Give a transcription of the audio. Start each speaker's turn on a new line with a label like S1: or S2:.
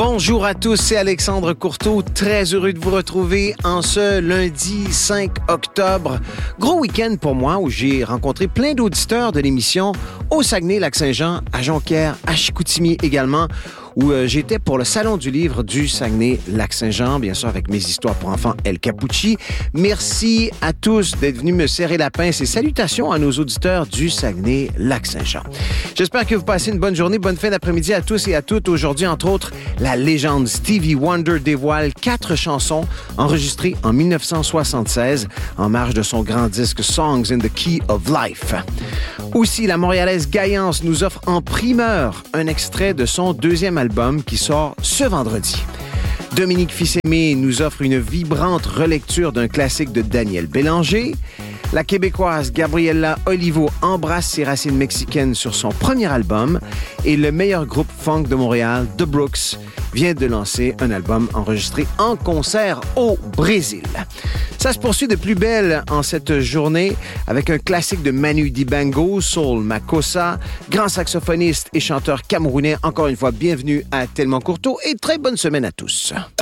S1: Bonjour à tous, c'est Alexandre Courteau. Très heureux de vous retrouver en ce lundi 5 octobre. Gros week-end pour moi où j'ai rencontré plein d'auditeurs de l'émission au Saguenay-Lac-Saint-Jean, à Jonquière, à Chicoutimi également, où j'étais pour le Salon du livre du Saguenay-Lac-Saint-Jean, bien sûr avec mes histoires pour enfants El Capucci. Merci à tous d'être venus me serrer la pince et salutations à nos auditeurs du Saguenay-Lac-Saint-Jean. J'espère que vous passez une bonne journée, bonne fin d'après-midi à tous et à toutes. Aujourd'hui, entre autres, la légende Stevie Wonder dévoile 4 chansons enregistrées en 1976 en marge de son grand disque Songs in the Key of Life. Aussi, la Montréalaise Gaillance nous offre en primeur un extrait de son deuxième album qui sort ce vendredi. Dominique Fils-Aimé nous offre une vibrante relecture d'un classique de Daniel Bélanger. La Québécoise Gabriela Olivo embrasse ses racines mexicaines sur son premier album et le meilleur groupe funk de Montréal, The Brooks, vient de lancer un album enregistré en concert au Brésil. Ça se poursuit de plus belle en cette journée avec un classique de Manu Dibango, Soul Makossa, grand saxophoniste et chanteur camerounais. Encore une fois, bienvenue à Tellement Courteau et très bonne semaine à tous.